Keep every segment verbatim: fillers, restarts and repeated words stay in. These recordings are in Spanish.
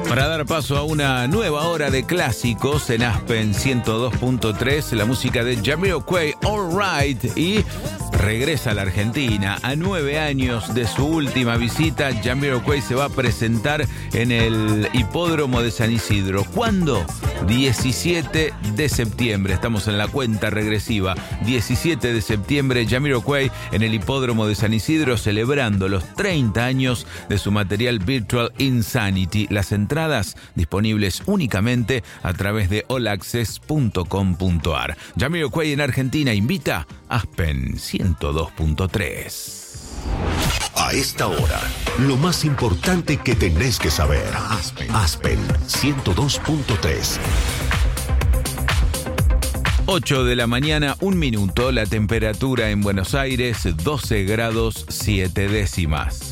Para dar paso a una nueva hora de clásicos en Aspen ciento dos punto tres, la música de Jamiroquai, All Right, y regresa a la Argentina. A nueve años de su última visita, Jamiroquai se va a presentar en el Hipódromo de San Isidro. ¿Cuándo? diecisiete de septiembre. Estamos en la cuenta regresiva. diecisiete de septiembre, Jamiroquai en el Hipódromo de San Isidro, celebrando los treinta años de su material Virtual Insanity. Las entradas disponibles únicamente a través de all access punto com punto a r. Jamiroquai en Argentina invita Aspen ciento dos punto tres. A esta hora, lo más importante que tenés que saber. Aspen, Aspen ciento dos punto tres. ocho de la mañana, un minuto. La temperatura en Buenos Aires, doce grados siete décimas.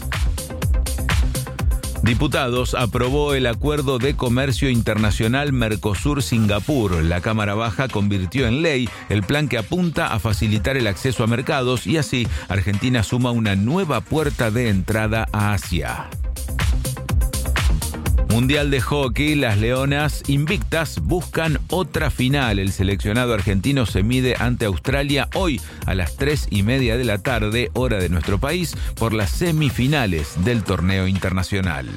Diputados aprobó el Acuerdo de Comercio Internacional Mercosur-Singapur. La Cámara Baja convirtió en ley el plan que apunta a facilitar el acceso a mercados y así Argentina suma una nueva puerta de entrada a Asia. Mundial de Hockey, las Leonas invictas buscan otra final. El seleccionado argentino se mide ante Australia hoy a las tres y media de la tarde, hora de nuestro país, por las semifinales del torneo internacional.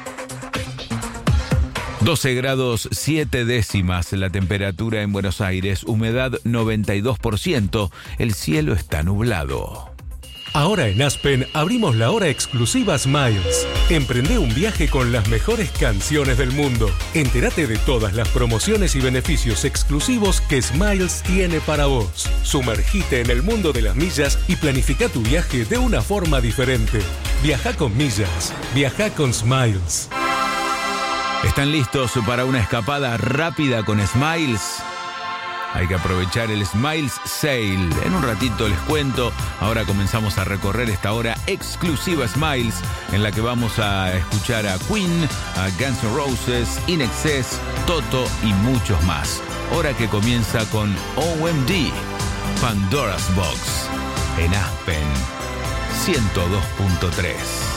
doce grados siete décimas la temperatura en Buenos Aires, humedad noventa y dos por ciento, el cielo está nublado. Ahora en Aspen abrimos la hora exclusiva Smiles. Emprende un viaje con las mejores canciones del mundo. Entérate de todas las promociones y beneficios exclusivos que Smiles tiene para vos. Sumergite en el mundo de las millas y planifica tu viaje de una forma diferente. Viaja con millas. Viaja con Smiles. ¿Están listos para una escapada rápida con Smiles? Hay que aprovechar el Smiles Sale. En un ratito les cuento. Ahora comenzamos a recorrer esta hora exclusiva Smiles, en la que vamos a escuchar a Queen, a Guns N' Roses, In Excess, Toto y muchos más. Hora que comienza con O M D, Pandora's Box, en Aspen ciento dos punto tres.